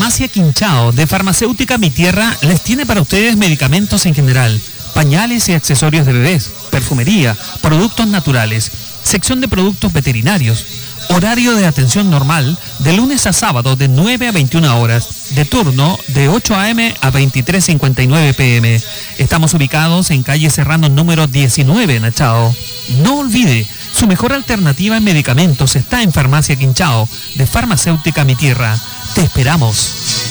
Farmacia Quinchao de Farmacéutica Mi Tierra les tiene para ustedes medicamentos en general, pañales y accesorios de bebés, perfumería, productos naturales, sección de productos veterinarios, horario de atención normal de lunes a sábado de 9 a 21 horas, de turno de 8 a.m. a 23:59 p.m. Estamos ubicados en calle Serrano número 19 en Achao. No olvide, su mejor alternativa en medicamentos está en Farmacia Quinchao de Farmacéutica Mi Tierra. Te esperamos.